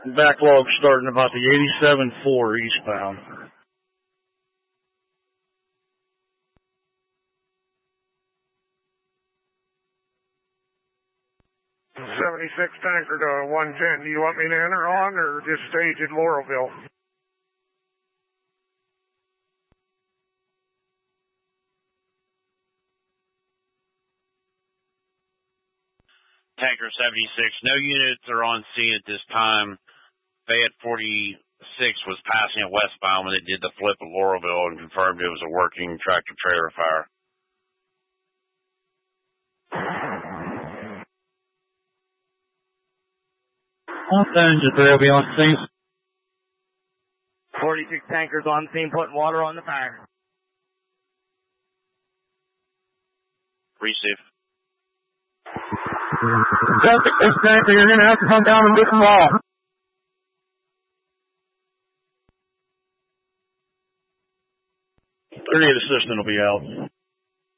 Backlog starting about the 87-4 eastbound. '76 tanker to 110. Do you want me to enter on or just stage at Laurelville? Tanker 76, no units are on scene at this time. Fayette 46 was passing it westbound when it did the flip of Laurelville and confirmed it was a working tractor-trailer fire. All passenger 3 will be on scene. 46 tankers on scene putting water on the fire. Receive. This tanker, you're going to have to come down and get them all. Grenade assistant will be out.